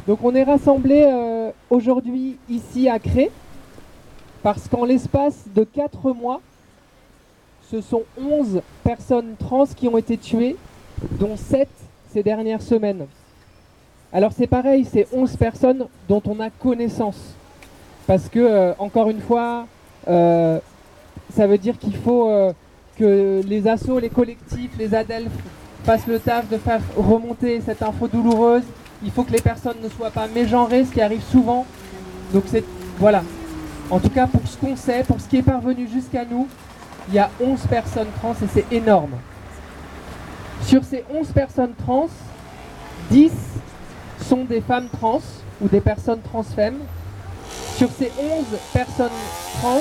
Donc on est rassemblés aujourd'hui ici à Cré parce qu'en l'espace de 4 mois, ce sont 11 personnes trans qui ont été tuées, dont 7 ces dernières semaines. Alors c'est pareil, c'est 11 personnes dont on a connaissance. Parce que, encore une fois, ça veut dire qu'il faut que les assos, les collectifs, les ADELF fassent le taf de faire remonter cette info douloureuse. Il faut que les personnes ne soient pas mégenrées, ce qui arrive souvent. Donc c'est, voilà. En tout cas, pour ce qu'on sait, pour ce qui est parvenu jusqu'à nous, il y a 11 personnes trans et c'est énorme. Sur ces 11 personnes trans, 10 sont des femmes trans ou des personnes transfemmes. Sur ces 11 personnes trans,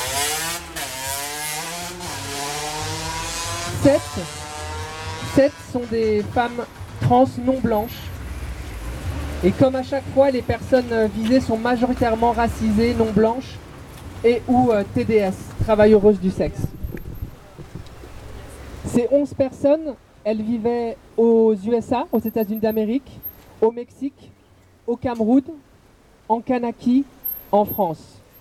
7 sont des femmes trans non blanches. Et comme à chaque fois, les personnes visées sont majoritairement racisées, non blanches et ou TDS, travailleuses du sexe. Ces 11 personnes, elles vivaient aux USA, aux États-Unis d'Amérique, au Mexique, au Cameroun, en Kanaki, en France.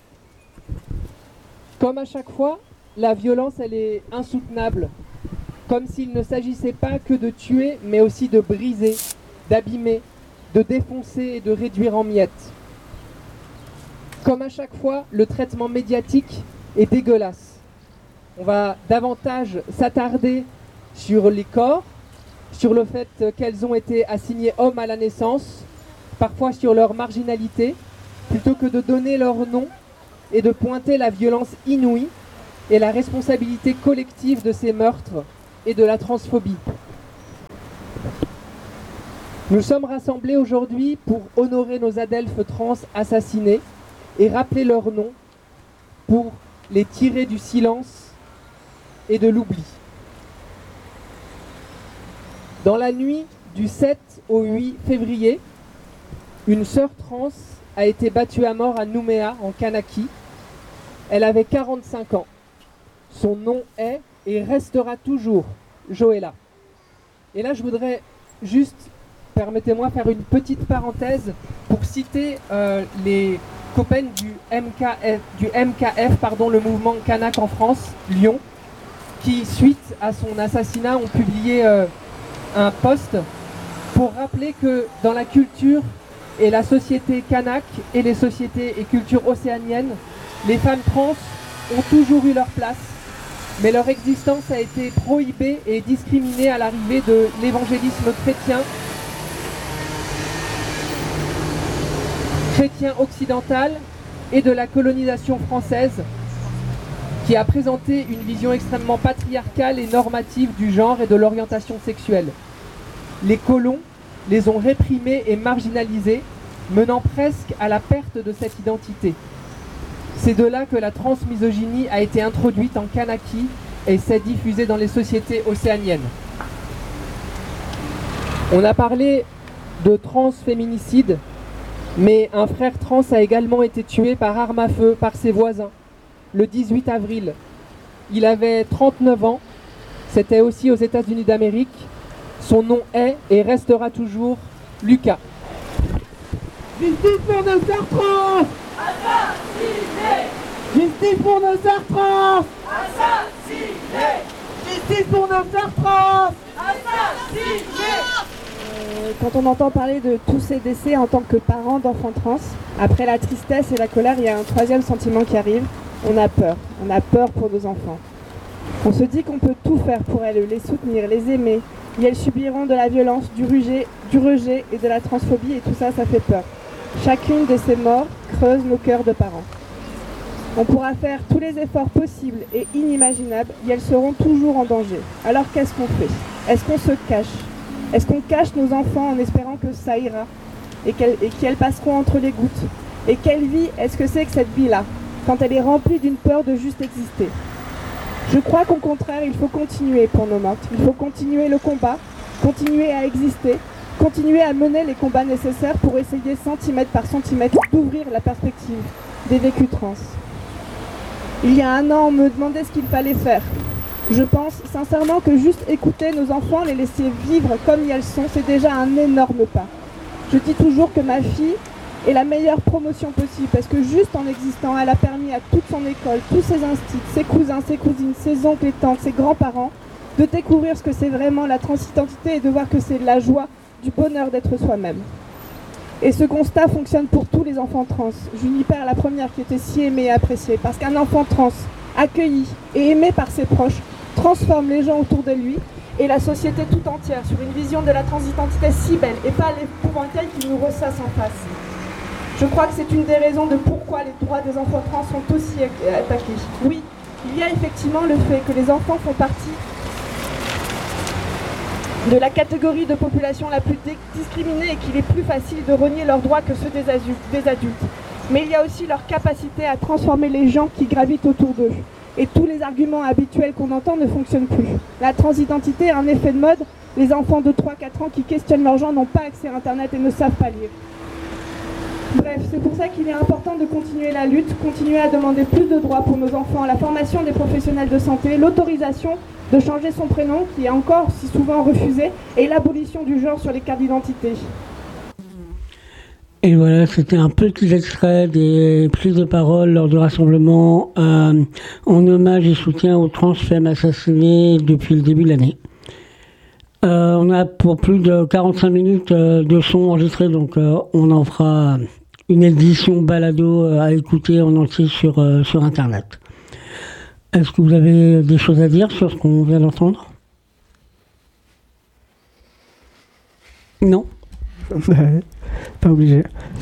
Comme à chaque fois, la violence, elle est insoutenable. Comme s'il ne s'agissait pas que de tuer, mais aussi de briser, d'abîmer, de défoncer et de réduire en miettes. Comme à chaque fois, le traitement médiatique est dégueulasse. On va davantage s'attarder sur les corps, sur le fait qu'elles ont été assignées hommes à la naissance, parfois sur leur marginalité, plutôt que de donner leur nom et de pointer la violence inouïe et la responsabilité collective de ces meurtres et de la transphobie. Nous sommes rassemblés aujourd'hui pour honorer nos adelphes trans assassinés et rappeler leur nom pour les tirer du silence et de l'oubli. Dans la nuit du 7 au 8 février, une sœur trans a été battue à mort à Nouméa, en Kanaki. Elle avait 45 ans. Son nom est et restera toujours Joëlla. Et là, je voudrais juste, permettez-moi, faire une petite parenthèse pour citer les copains du MKF, le mouvement Kanak en France, Lyon, qui, suite à son assassinat, ont publié un post pour rappeler que dans la culture et la société kanak et les sociétés et cultures océaniennes, les femmes trans ont toujours eu leur place, mais leur existence a été prohibée et discriminée à l'arrivée de l'évangélisme chrétien occidental et de la colonisation française, qui a présenté une vision extrêmement patriarcale et normative du genre et de l'orientation sexuelle. Les colons les ont réprimés et marginalisés, menant presque à la perte de cette identité. C'est de là que la transmisogynie a été introduite en Kanaki et s'est diffusée dans les sociétés océaniennes. On a parlé de transféminicide, mais un frère trans a également été tué par arme à feu par ses voisins, le 18 avril. Il avait 39 ans, c'était aussi aux États-Unis d'Amérique. Son nom est et restera toujours Lucas. Justice pour nos sœurs trans! Assassinés! Justice pour nos sœurs trans! Assassinés! Justice pour nos sœurs trans! Assassinés! Quand on entend parler de tous ces décès en tant que parents d'enfants trans, après la tristesse et la colère, il y a un troisième sentiment qui arrive. On a peur. On a peur pour nos enfants. On se dit qu'on peut tout faire pour elles, les soutenir, les aimer. Et elles subiront de la violence, du rejet et de la transphobie, et tout ça, ça fait peur. Chacune de ces morts creuse nos cœurs de parents. On pourra faire tous les efforts possibles et inimaginables, et elles seront toujours en danger. Alors qu'est-ce qu'on fait? Est-ce qu'on se cache? Est-ce qu'on cache nos enfants en espérant que ça ira et qu'elles passeront entre les gouttes? Et quelle vie est-ce que c'est que cette vie-là, quand elle est remplie d'une peur de juste exister? Je crois qu'au contraire, il faut continuer pour nos mortes. Il faut continuer le combat, continuer à exister, continuer à mener les combats nécessaires pour essayer centimètre par centimètre d'ouvrir la perspective des vécus trans. Il y a un an, on me demandait ce qu'il fallait faire. Je pense sincèrement que juste écouter nos enfants, les laisser vivre comme elles sont, c'est déjà un énorme pas. Je dis toujours que ma fille est la meilleure promotion possible parce que juste en existant, elle a permis à toute son école, tous ses instituts, ses cousins, ses cousines, ses oncles et tantes, ses grands-parents de découvrir ce que c'est vraiment la transidentité et de voir que c'est de la joie, du bonheur d'être soi-même. Et ce constat fonctionne pour tous les enfants trans. Juniper, la première qui était si aimée et appréciée, parce qu'un enfant trans, accueilli et aimé par ses proches, transforme les gens autour de lui et la société tout entière sur une vision de la transidentité si belle et pas l'épouvantail qui nous ressasse en face. Je crois que c'est une des raisons de pourquoi les droits des enfants trans sont aussi attaqués. Oui, il y a effectivement le fait que les enfants font partie de la catégorie de population la plus discriminée et qu'il est plus facile de renier leurs droits que ceux des adultes. Mais il y a aussi leur capacité à transformer les gens qui gravitent autour d'eux. Et tous les arguments habituels qu'on entend ne fonctionnent plus. La transidentité a un effet de mode. Les enfants de 3-4 ans qui questionnent leur genre n'ont pas accès à Internet et ne savent pas lire. Bref, c'est pour ça qu'il est important de continuer la lutte, continuer à demander plus de droits pour nos enfants, la formation des professionnels de santé, l'autorisation de changer son prénom, qui est encore si souvent refusé, et l'abolition du genre sur les cartes d'identité. Et voilà, c'était un petit extrait des prises de parole lors du rassemblement en hommage et soutien aux trans femmes assassinées depuis le début de l'année. On a pour plus de 45 minutes de son enregistré, donc on en fera une édition balado à écouter en entier sur Internet. Est-ce que vous avez des choses à dire sur ce qu'on vient d'entendre ? Non ? Pas obligé.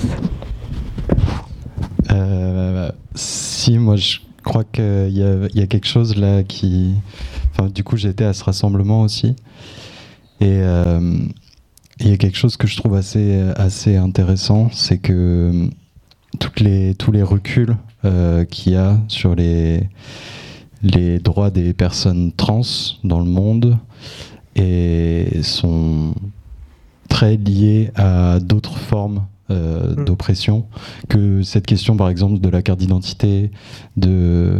Si, moi je crois qu'il y a quelque chose là qui... Enfin, du coup, j'étais à ce rassemblement aussi. Et il y a quelque chose que je trouve assez intéressant, c'est que tous les reculs qu'il y a sur les droits des personnes trans dans le monde et sont très liés à d'autres formes d'oppression, que cette question par exemple de la carte d'identité, de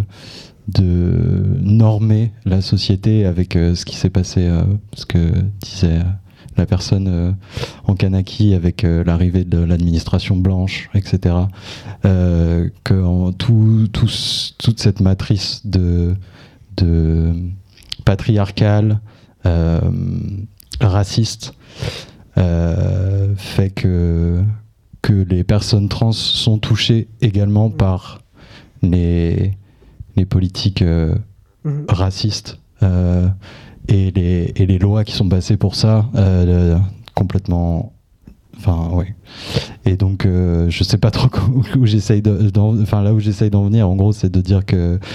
normer la société avec ce qui s'est passé, ce que disait la personne en Kanaki avec l'arrivée de l'administration blanche, etc. Que toute cette matrice de patriarcale, raciste, fait que les personnes trans sont touchées également par les politiques racistes et les lois qui sont passées pour ça, complètement. Enfin, ouais. Et donc, je sais pas trop où j'essaye là où j'essaye d'en venir, en gros, c'est de dire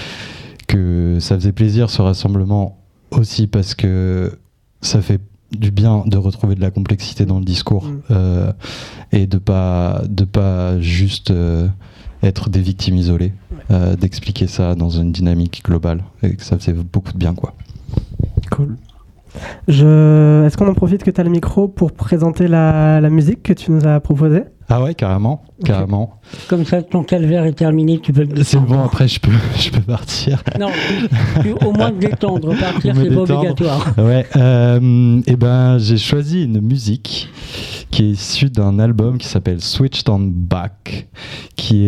que ça faisait plaisir ce rassemblement aussi parce que ça fait du bien de retrouver de la complexité dans le discours et de pas juste être des victimes isolées, d'expliquer ça dans une dynamique globale et que ça faisait beaucoup de bien, quoi. Cool. Est-ce qu'on en profite que tu as le micro pour présenter la musique que tu nous as proposée ? Ah ouais, carrément. Comme ça, ton calvaire est terminé, tu peux le... C'est bon, après je peux partir. Non, au moins te détendre, partir c'est pas obligatoire. Ouais, et ben j'ai choisi une musique qui est issue d'un album qui s'appelle Switched on Back, qui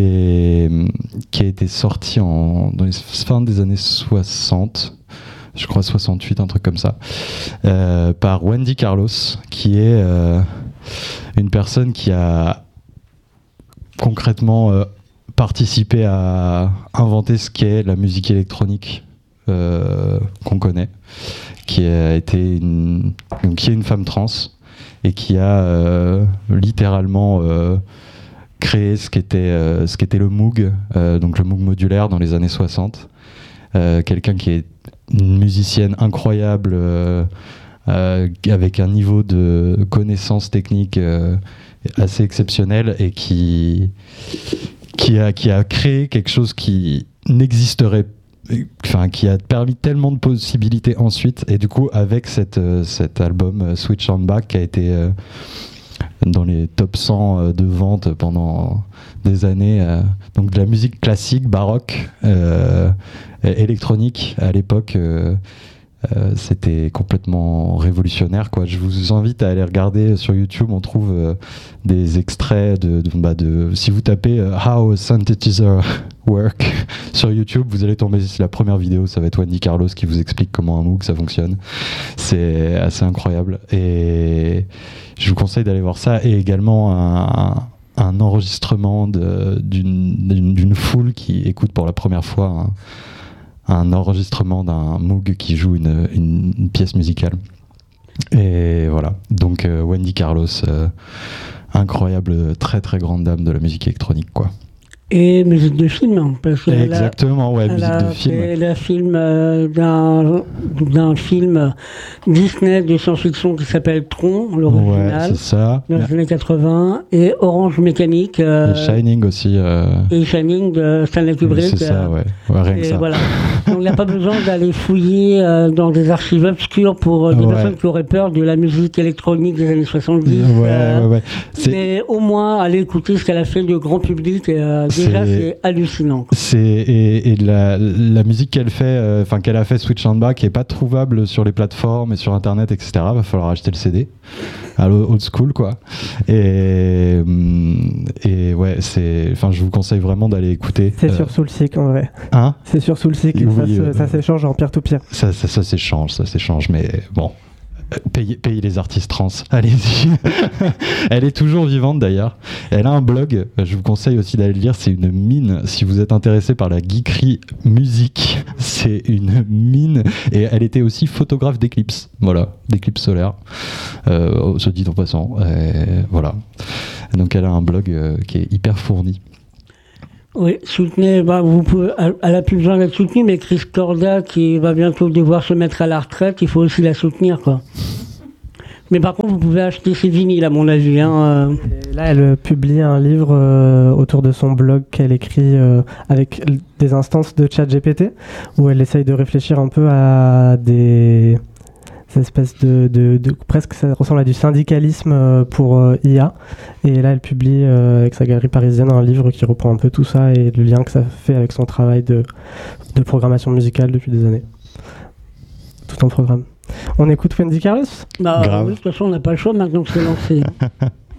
a été sorti dans les fins des années 60. Je crois 68, un truc comme ça, par Wendy Carlos, qui est une personne qui a concrètement participé à inventer ce qu'est la musique électronique qu'on connaît, qui est une femme trans et qui a littéralement créé ce qu'était le Moog, donc le Moog modulaire dans les années 60. Quelqu'un qui est une musicienne incroyable, avec un niveau de connaissance technique assez exceptionnel et qui a créé quelque chose qui n'existerait, enfin qui a permis tellement de possibilités ensuite. Et du coup, avec cet album Switch on Back qui a été dans les top 100 de vente pendant des années, donc de la musique classique, baroque, électronique à l'époque, C'était complètement révolutionnaire, quoi. Je vous invite à aller regarder sur YouTube. On trouve des extraits si vous tapez How a Synthesizer Work sur YouTube, vous allez tomber sur la première vidéo. Ça va être Wendy Carlos qui vous explique comment un Moog ça fonctionne. C'est assez incroyable et je vous conseille d'aller voir ça. Et également un enregistrement d'une foule qui écoute pour la première fois un enregistrement d'un Moog qui joue une pièce musicale. Et voilà, donc Wendy Carlos, incroyable, très très grande dame de la musique électronique, quoi. Et musique de film, parce que exactement, musique de film. C'est le film d'un film Disney de science-fiction qui s'appelle Tron, l'original, c'est ça. Dans les années 80, et Orange Mécanique. Et Shining aussi. Et Shining de Stanley Kubrick. C'est ça, rien que ça. Voilà. Donc il n'y a pas besoin d'aller fouiller dans des archives obscures pour des personnes qui auraient peur de la musique électronique des années 70. Mais au moins aller écouter ce qu'elle a fait de grand public. Déjà, c'est hallucinant. Et la musique qu'elle fait, qu'elle a fait Switch and Back, qui est pas trouvable sur les plateformes et sur Internet, etc. Va falloir acheter le CD à old school, quoi. Et ouais, je vous conseille vraiment d'aller écouter. C'est sur Soulseek en vrai. Hein? C'est sur Soulseek. Ça s'échange en peer-to-peer. Ça s'échange, mais bon. Payez les artistes trans, allez-y. Elle est toujours vivante d'ailleurs. Elle a un blog, je vous conseille aussi d'aller le lire, c'est une mine. Si vous êtes intéressé par la geekerie musique, c'est une mine. Et elle était aussi photographe d'éclipses, d'éclipses solaires, se dit en passant. Voilà. Donc elle a un blog qui est hyper fourni. Oui, soutenez, vous pouvez, elle a plus besoin d'être soutenue, mais Chris Corda, qui va bientôt devoir se mettre à la retraite, il faut aussi la soutenir, quoi. Mais par contre, vous pouvez acheter ses vinyles, à mon avis. Et là, elle publie un livre autour de son blog qu'elle écrit avec des instances de ChatGPT, où elle essaye de réfléchir un peu à des espèces de presque, ça ressemble à du syndicalisme pour IA. Et là, elle publie avec sa galerie parisienne un livre qui reprend un peu tout ça et le lien que ça fait avec son travail de programmation musicale depuis des années. Tout en programme. On écoute Wendy Carlos ? Oui, de toute façon, on n'a pas le choix maintenant que c'est lancé.